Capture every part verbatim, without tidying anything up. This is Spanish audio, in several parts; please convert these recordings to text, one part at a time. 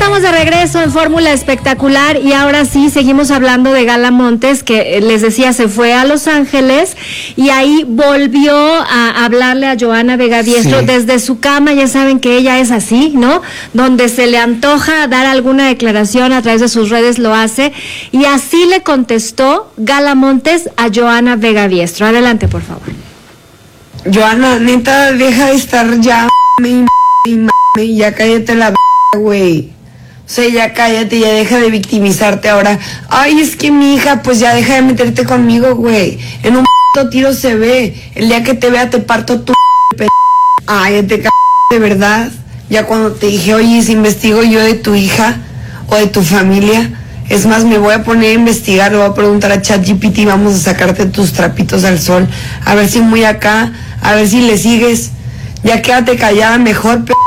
estamos de regreso en Fórmula Espectacular y ahora sí seguimos hablando de Gala Montes, que les decía se fue a Los Ángeles y ahí volvió a hablarle a Johanna Vega Diestro, sí, desde su cama. Ya saben que ella es así, ¿no? Donde se le antoja dar alguna declaración a través de sus redes lo hace, y así le contestó Gala Montes a Johanna Vega Diestro. Adelante, por favor. Johanna, neta, deja de estar ya y y ya cállate la güey. O sea, ya cállate, ya deja de victimizarte ahora. Ay, es que mi hija, pues ya deja de meterte conmigo, güey. En un tiro se ve. El día que te vea te parto tu p. Ay, te c... de verdad. Ya cuando te dije, oye, si investigo yo de tu hija o de tu familia, es más, me voy a poner a investigar, le voy a preguntar a ChatGPT y vamos a sacarte tus trapitos al sol. A ver si muy acá, a ver si le sigues. Ya quédate callada mejor, p.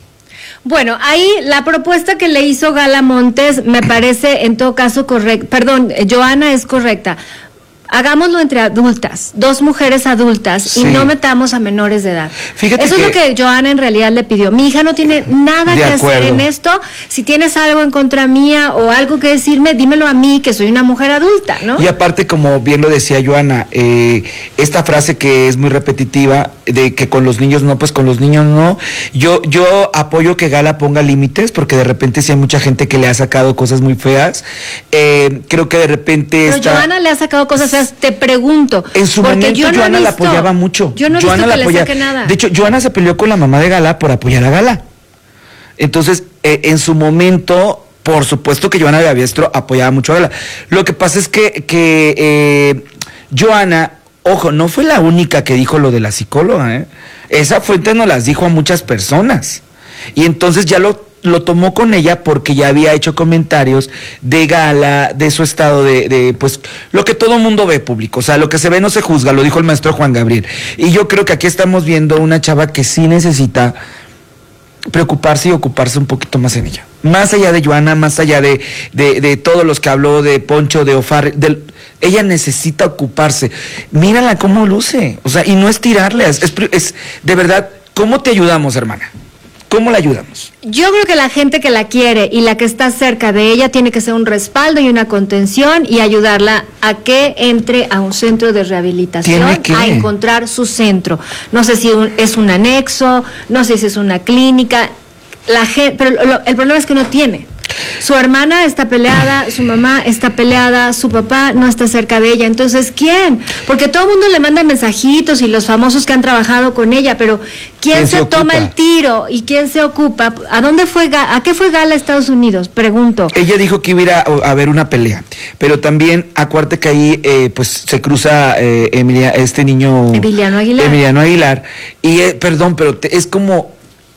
Bueno, ahí la propuesta que le hizo Gala Montes me parece en todo caso correcta, perdón, Johanna es correcta. Hagámoslo entre adultas, dos mujeres adultas, sí, y no metamos a menores de edad. Fíjate Eso que, es lo que Johanna en realidad le pidió. Mi hija no tiene nada que acuerdo. hacer en esto. Si tienes algo en contra mía o algo que decirme, dímelo a mí, que soy una mujer adulta, ¿no? Y aparte, como bien lo decía Johanna, eh, esta frase que es muy repetitiva, de que con los niños no, pues con los niños no. Yo, yo apoyo que Gala ponga límites, porque de repente sí hay mucha gente que le ha sacado cosas muy feas. Eh, creo que de repente Pero esta... Johanna le ha sacado cosas feas. Te pregunto. En su momento yo no Johanna visto, la apoyaba mucho. Yo no he Johanna visto que la apoya... le saque nada. De hecho, Johanna se peleó con la mamá de Gala por apoyar a Gala. Entonces, eh, en su momento, por supuesto que Johanna Vega Diestro apoyaba mucho a Gala. Lo que pasa es que, que eh, Johanna, ojo, no fue la única que dijo lo de la psicóloga, ¿eh? Esa fuente nos las dijo a muchas personas. Y entonces ya lo... lo tomó con ella porque ya había hecho comentarios de Gala, de su estado de, de pues, lo que todo mundo ve público, o sea, lo que se ve no se juzga, lo dijo el maestro Juan Gabriel. Y yo creo que aquí estamos viendo una chava que sí necesita preocuparse y ocuparse un poquito más en ella. Más allá de Johanna, más allá de, de, de todos los que habló, de Poncho, de Ofar, de, ella necesita ocuparse. Mírala cómo luce, o sea, y no es tirarle, es, es, es de verdad, ¿cómo te ayudamos, hermana? ¿Cómo la ayudamos? Yo creo que la gente que la quiere y la que está cerca de ella tiene que ser un respaldo y una contención y ayudarla a que entre a un centro de rehabilitación, a encontrar su centro. No sé si un, es un anexo, no sé si es una clínica, la gente, pero lo, el problema es que no tiene. Su hermana está peleada, su mamá está peleada, su papá no está cerca de ella. Entonces, ¿quién? Porque todo el mundo le manda mensajitos y los famosos que han trabajado con ella, pero ¿quién, ¿Quién se, se toma el tiro y quién se ocupa? ¿A dónde fue Gala? ¿A qué fue Gala a Estados Unidos? Pregunto. Ella dijo que iba a ir a, a ver una pelea, pero también acuérdate que ahí eh, pues se cruza eh, Emilia, este niño Emiliano Aguilar. Emiliano Aguilar y eh, perdón, pero te, es como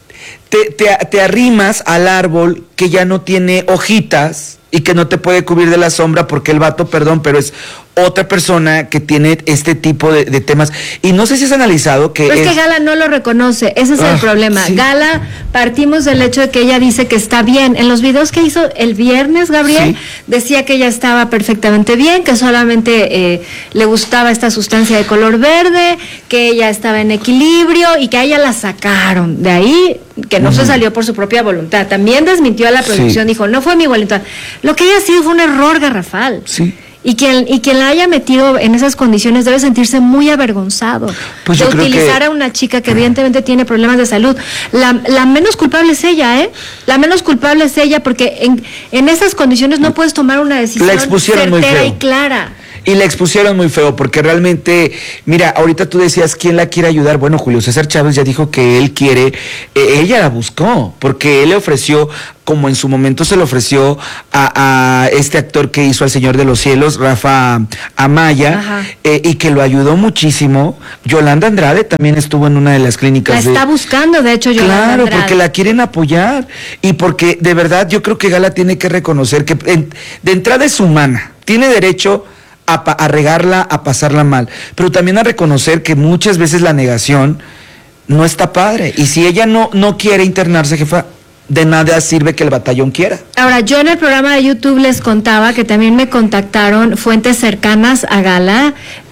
Te, te, te arrimas al árbol que ya no tiene hojitas y que no te puede cubrir de la sombra porque el vato, perdón, pero es otra persona que tiene este tipo de, de temas. Y no sé si has analizado que... Pero es, es que Gala no lo reconoce, ese es ah, el problema. Sí. Gala, partimos del hecho de que ella dice que está bien. En los videos que hizo el viernes, Gabriel, sí, decía que ella estaba perfectamente bien, que solamente eh, le gustaba esta sustancia de color verde, que ella estaba en equilibrio y que a ella la sacaron. De ahí, que no uh-huh. se salió por su propia voluntad. También desmintió a la producción, sí, dijo, no fue mi voluntad. Lo que ella ha sido fue un error garrafal. Sí. Y quien, y quien la haya metido en esas condiciones debe sentirse muy avergonzado pues de yo creo utilizar que... a una chica que evidentemente tiene problemas de salud. La, la menos culpable es ella, ¿eh? La menos culpable es ella porque en, en esas condiciones no puedes tomar una decisión certera y clara. Y la expusieron muy feo, porque realmente, mira, ahorita tú decías, ¿quién la quiere ayudar? Bueno, Julio César Chávez ya dijo que él quiere, eh, ella la buscó, porque él le ofreció, como en su momento se le ofreció a, a este actor que hizo Al Señor de los Cielos, Rafa Amaya, eh, y que lo ayudó muchísimo. Yolanda Andrade también estuvo en una de las clínicas. La está de... buscando, de hecho, Yolanda Claro, Andrade. Porque la quieren apoyar, y porque de verdad yo creo que Gala tiene que reconocer que en, de entrada es humana, tiene derecho A, a regarla, a pasarla mal, pero también a reconocer que muchas veces la negación no está padre, y si ella no, no quiere internarse, jefa, de nada sirve que el batallón quiera. Ahora, yo en el programa de YouTube les contaba que también me contactaron fuentes cercanas a Gala,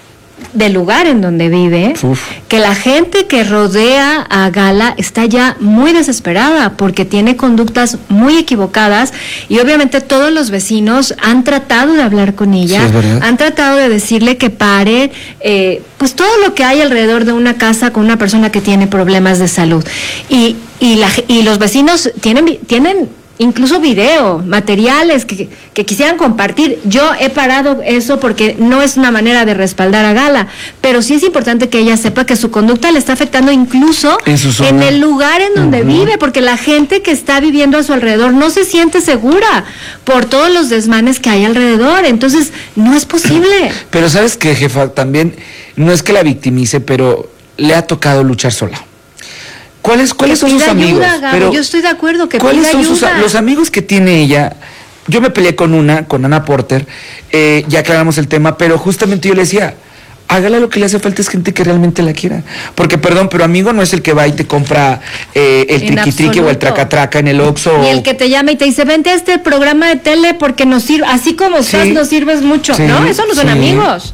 del lugar en donde vive, Uf. que la gente que rodea a Gala está ya muy desesperada porque tiene conductas muy equivocadas y obviamente todos los vecinos han tratado de hablar con ella, sí, han tratado de decirle que pare, eh, pues todo lo que hay alrededor de una casa con una persona que tiene problemas de salud. Y, y, la, y los vecinos tienen, tienen incluso video, materiales que, que quisieran compartir. Yo he parado eso porque no es una manera de respaldar a Gala, pero sí es importante que ella sepa que su conducta le está afectando incluso en, en el lugar en donde uh-huh. vive, porque la gente que está viviendo a su alrededor no se siente segura por todos los desmanes que hay alrededor. Entonces, no es posible. Pero ¿sabes qué, jefa? También no es que la victimice, pero le ha tocado luchar sola. ¿Cuáles, cuáles son sus amigos? Ayuda, Gabo, pero yo estoy de acuerdo que ¿cuáles pida son ayuda? Sus, los amigos que tiene ella? Yo me peleé con una, con Ana Porter, eh, ya aclaramos el tema, pero justamente yo le decía, hágale, lo que le hace falta es gente que realmente la quiera. Porque, perdón, pero amigo no es el que va y te compra eh, el triqui-triqui o el traca-traca en el Oxxo. Y el que te llama y te dice, vente a este programa de tele porque nos sirve, así como sí, estás, nos sirves mucho, sí, ¿no? Eso no son sí. amigos.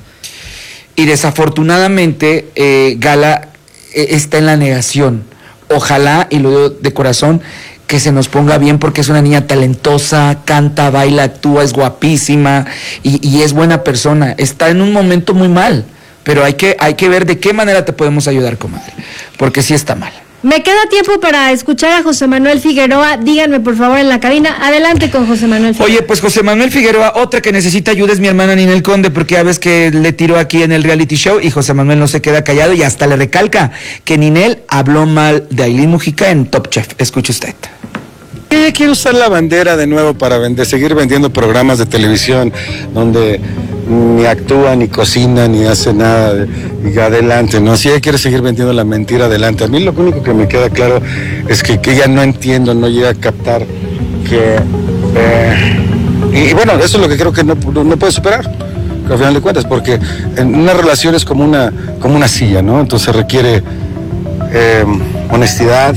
Y desafortunadamente, eh, Gala eh, está en la negación. Ojalá, y lo digo de corazón, que se nos ponga bien porque es una niña talentosa, canta, baila, actúa, es guapísima y, y es buena persona. Está en un momento muy mal, pero hay que, hay que ver de qué manera te podemos ayudar, comadre, porque sí está mal. Me queda tiempo para escuchar a José Manuel Figueroa. Díganme, por favor, en la cabina. Adelante con José Manuel Figueroa. Oye, pues José Manuel Figueroa, otra que necesita ayuda es mi hermana Ninel Conde, porque ya ves que le tiró aquí en el reality show y José Manuel no se queda callado y hasta le recalca que Ninel habló mal de Ailín Mujica en Top Chef. Escuche usted. Ella quiere usar la bandera de nuevo para vender, seguir vendiendo programas de televisión donde ni actúa, ni cocina, ni hace nada, y adelante, ¿no? Si ella quiere seguir vendiendo la mentira, adelante. A mí lo único que me queda claro es que, que ella no entiendo, no llega a captar que... Eh, y, y bueno, eso es lo que creo que no, no puede superar, al final de cuentas, porque en una relación es como una, como una silla, ¿no? Entonces requiere eh, honestidad,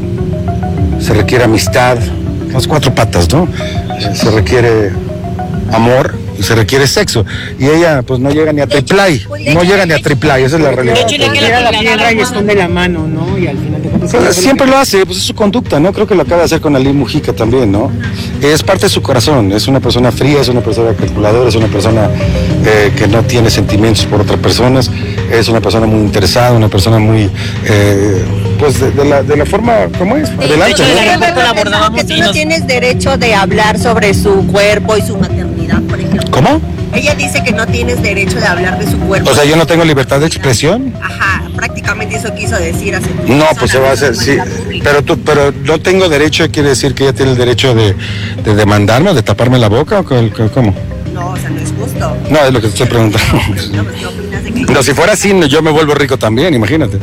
se requiere amistad, las cuatro patas, ¿no? Se requiere amor y se requiere sexo. Y ella, pues, no llega ni a triplay, no llega ni a triplay, esa es la realidad. De hecho, le queda la piedra y esconde la mano, ¿no? Y al final de cuentas... Pues, siempre lo hace, pues es su conducta, ¿no? Creo que lo acaba de hacer con Ailín Mujica también, ¿no? Es parte de su corazón, es una persona fría, es una persona calculadora, es una persona eh, que no tiene sentimientos por otras personas, es una persona muy interesada, una persona muy... Eh, pues de, de, la, de la forma como es, adelante. ¿No? Que tú no tienes derecho de hablar sobre su cuerpo y su maternidad, por ejemplo. ¿Cómo? Ella dice que no tienes derecho de hablar de su cuerpo. O sea, yo no tengo libertad de expresión. Ajá, prácticamente eso quiso decir hace tiempo. No, pues se va a hacer, sí. Pero tú, pero no tengo derecho, quiere decir que ella tiene el derecho de, de demandarme, de taparme la boca, o cómo. No, o sea, no es justo. No, es lo que te estoy preguntando. No, pues, no, pues, ¿qué opinas de que... Pero si fuera así, yo me vuelvo rico también, imagínate.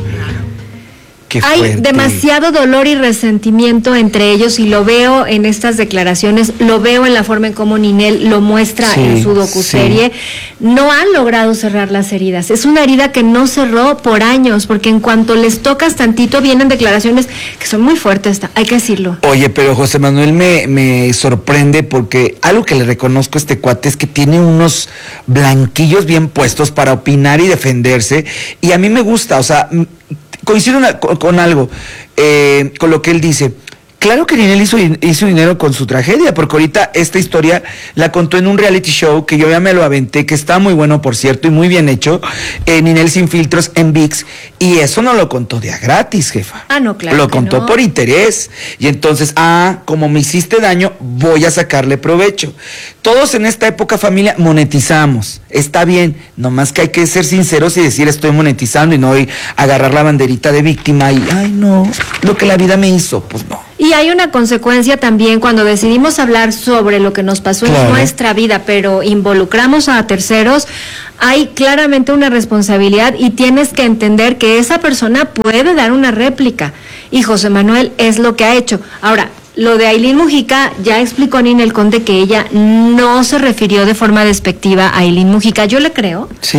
Hay demasiado dolor y resentimiento entre ellos y lo veo en estas declaraciones, lo veo en la forma en cómo Ninel lo muestra sí, en su docuserie. Sí. No han logrado cerrar las heridas. Es una herida que no cerró por años, porque en cuanto les tocas tantito vienen declaraciones que son muy fuertes, hay que decirlo. Oye, pero José Manuel me, me sorprende porque algo que le reconozco a este cuate es que tiene unos blanquillos bien puestos para opinar y defenderse, y a mí me gusta, o sea... Coincido una, con, con algo, eh, con lo que él dice. Claro que Ninel hizo, hizo dinero con su tragedia, porque ahorita esta historia la contó en un reality show que yo ya me lo aventé, que está muy bueno, por cierto, y muy bien hecho, eh, Ninel Sin Filtros en ViX, y eso no lo contó de a gratis, jefa. Ah, no, claro. Lo contó no. por interés, y entonces, ah, como me hiciste daño, voy a sacarle provecho. Todos en esta época, familia, monetizamos, está bien, nomás que hay que ser sinceros y decir estoy monetizando y no hoy agarrar la banderita de víctima y, ay no, lo que la vida me hizo, pues no. Y hay una consecuencia también cuando decidimos hablar sobre lo que nos pasó claro. en nuestra vida, pero involucramos a terceros, hay claramente una responsabilidad y tienes que entender que esa persona puede dar una réplica. Y José Manuel es lo que ha hecho. Ahora, lo de Ailín Mujica, ya explicó Ninel Conde que ella no se refirió de forma despectiva a Ailín Mujica, yo le creo. Sí.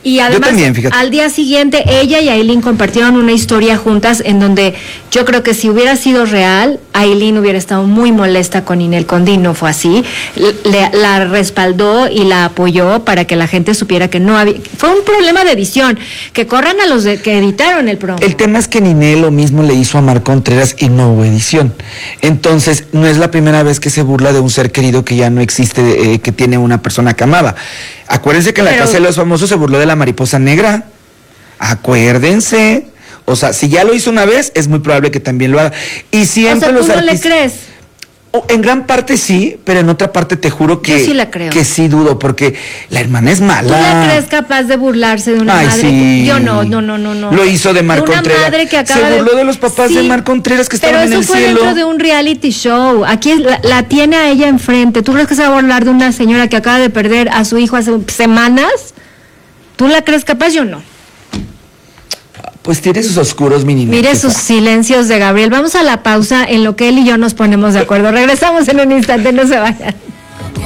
Y además, yo también, fíjate. Al día siguiente, ella y Aileen compartieron una historia juntas en donde yo creo que si hubiera sido real, Aileen hubiera estado muy molesta con Ninel Conde, no fue así. Le, la respaldó y la apoyó para que la gente supiera que no había... Fue un problema de edición, que corran a los de, que editaron el programa. El tema es que Ninel lo mismo le hizo a Mar Contreras y no hubo edición. Entonces, no es la primera vez que se burla de un ser querido que ya no existe, eh, que tiene una persona que amaba. Acuérdense que en la Pero... Casa de los Famosos se burló de la mariposa negra. Acuérdense. O sea, si ya lo hizo una vez, es muy probable que también lo haga. Y siempre o sea, ¿tú los no artistas... le crees? En gran parte sí, pero en otra parte te juro que... Yo sí la creo. Que sí dudo, porque la hermana es mala. ¿Tú la crees capaz de burlarse de una Ay, madre? Sí. Yo no, no, no, no, no. Lo hizo de Mar una Contreras. Madre que acaba se burló de, de los papás sí, de Mar Contreras que estaban en el cielo. Pero eso fue dentro de un reality show. Aquí la, la tiene a ella enfrente. ¿Tú crees que se va a burlar de una señora que acaba de perder a su hijo hace semanas? ¿Tú la crees capaz? Yo no. Pues tiene sus oscuros mini. Mire sus silencios de Gabriel. Vamos a la pausa en lo que él y yo nos ponemos de acuerdo. Regresamos en un instante, no se vayan.